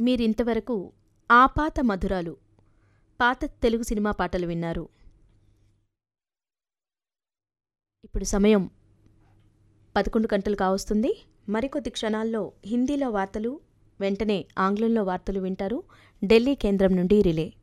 మీరింతవరకు ఆపాత మధురాలు పాత తెలుగు సినిమా పాటలు విన్నారు. ఇప్పుడు సమయం 11 గంటలు కావస్తుంది. మరికొద్ది క్షణాల్లో హిందీలో వార్తలు, వెంటనే ఆంగ్లంలో వార్తలు వింటారు. ఢిల్లీ కేంద్రం నుండి రిలే.